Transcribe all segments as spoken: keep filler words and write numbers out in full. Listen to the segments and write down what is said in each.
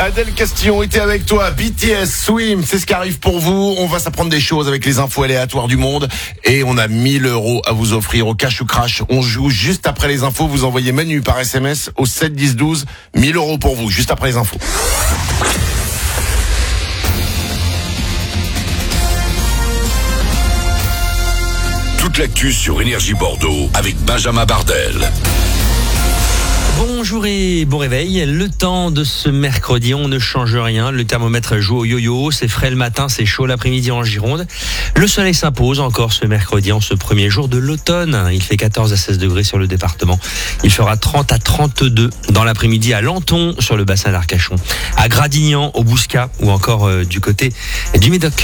Adèle Castillon était avec toi. B T S, Swim, c'est ce qui arrive pour vous. On va s'apprendre des choses avec les infos aléatoires du monde. Et on a mille euros à vous offrir au cash ou crash. On joue juste après les infos. Vous envoyez Manu par S M S au sept dix douze. mille euros pour vous, juste après les infos. Toute l'actu sur Énergie Bordeaux avec Benjamin Bardel. Bonjour et bon réveil. Le temps de ce mercredi, on ne change rien. Le thermomètre joue au yo-yo. C'est frais le matin, c'est chaud l'après-midi en Gironde. Le soleil s'impose encore ce mercredi en ce premier jour de l'automne. Il fait quatorze à seize degrés sur le département. Il fera trente à trente-deux dans l'après-midi à Lanton sur le bassin d'Arcachon, à Gradignan, au Bouscat ou encore euh, du côté du Médoc.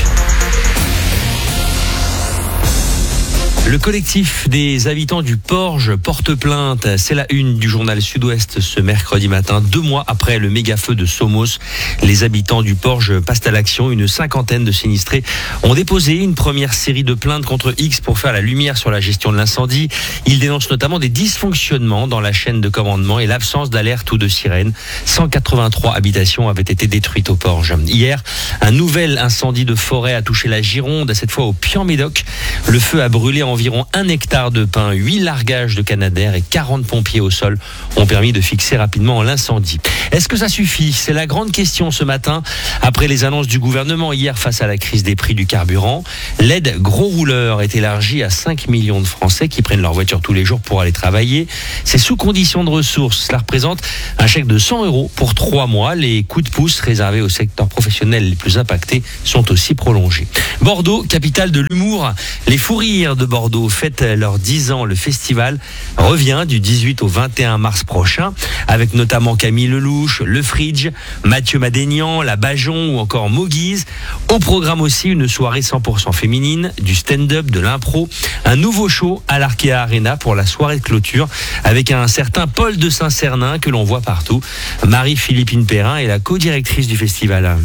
Le collectif des habitants du Porge porte plainte. C'est la une du journal Sud-Ouest ce mercredi matin. Deux mois après le méga-feu de Somos, les habitants du Porge passent à l'action. Une cinquantaine de sinistrés ont déposé une première série de plaintes contre X pour faire la lumière sur la gestion de l'incendie. Ils dénoncent notamment des dysfonctionnements dans la chaîne de commandement et l'absence d'alerte ou de sirène. cent quatre-vingt-trois habitations avaient été détruites au Porge. Hier, un nouvel incendie de forêt a touché la Gironde, cette fois au Puy-en-Médoc. Le feu a brûlé en environ un hectare de pin, huit largages de canadair et quarante pompiers au sol ont permis de fixer rapidement l'incendie. Est-ce que ça suffit? C'est la grande question ce matin. Après les annonces du gouvernement hier face à la crise des prix du carburant, l'aide gros rouleur est élargie à cinq millions de Français qui prennent leur voiture tous les jours pour aller travailler. C'est sous condition de ressources. Cela représente un chèque de cent euros pour trois mois. Les coups de pouce réservés au secteur professionnel les plus impactés sont aussi prolongés. Bordeaux, capitale de l'humour. Les fous rires de Bordeaux Bordeaux fête leurs dix ans. Le festival revient du dix-huit au vingt et un mars prochain avec notamment Camille Lelouch, Le Fridge, Mathieu Madénian, La Bajon ou encore Moguise. Au programme aussi une soirée cent pour cent féminine, du stand-up, de l'impro, un nouveau show à l'Arkea Arena pour la soirée de clôture avec un certain Paul de Saint-Cernin que l'on voit partout. Marie-Philippine Perrin est la co-directrice du festival.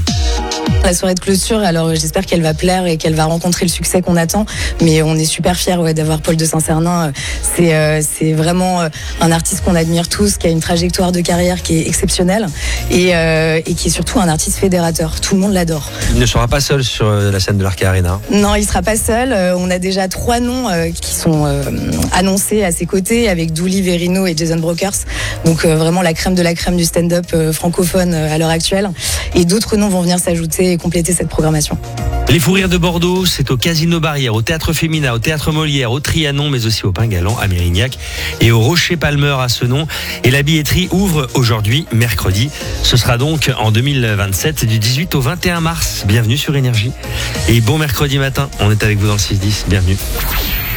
La soirée de clôture, alors j'espère qu'elle va plaire et qu'elle va rencontrer le succès qu'on attend, mais on est super fiers ouais, d'avoir Paul de Saint-Cernin. C'est, euh, c'est vraiment euh, un artiste qu'on admire tous, qui a une trajectoire de carrière qui est exceptionnelle et, euh, et qui est surtout un artiste fédérateur. Tout le monde l'adore. Il ne sera pas seul sur la scène de l'Arkea Arena. Non, il ne sera pas seul. Euh, on a déjà trois noms euh, qui sont euh, annoncés à ses côtés avec Douli, Verino et Jason Brokers. Donc euh, vraiment la crème de la crème du stand-up euh, francophone euh, à l'heure actuelle. Et d'autres noms vont venir s'ajouter et compléter cette programmation. Les fous rires de Bordeaux, c'est au Casino Barrière, au Théâtre Féminin, au Théâtre Molière, au Trianon, mais aussi au Pingalan, à Mérignac et au Rocher Palmer à Senon. Et la billetterie ouvre aujourd'hui, mercredi. Ce sera donc en deux mille vingt-sept, du dix-huit au vingt et un mars. Bienvenue sur Énergie. Et bon mercredi matin, on est avec vous dans le six dix. Bienvenue.